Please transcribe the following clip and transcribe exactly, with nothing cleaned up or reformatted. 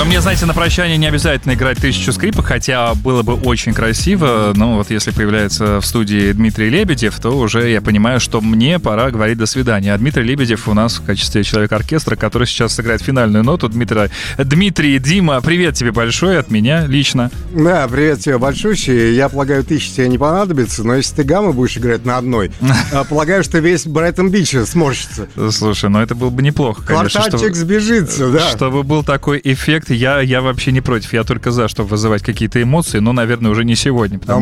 мне, знаете, на прощание не обязательно играть тысячу скрипок, хотя было бы очень красиво. Но вот если появляется в студии Дмитрий Лебедев, то уже я понимаю, что мне пора говорить до свидания. А Дмитрий Лебедев у нас в качестве человека-оркестра, который сейчас сыграет финальную ноту. Дмитрий, Дмитрий, Дима, привет тебе большой от меня лично. Да, привет тебе большущий. Я полагаю, тысяча тебе не понадобится, но если ты гаммы будешь играть на одной, полагаю, что весь Брайтон-Бич сморщится. Слушай, ну это было бы неплохо, конечно. Квартальчик сбежится, да. Чтобы был такой эффект, я, я вообще не против. Я только за, чтобы вызывать какие-то эмоции, но, наверное, уже не сегодня.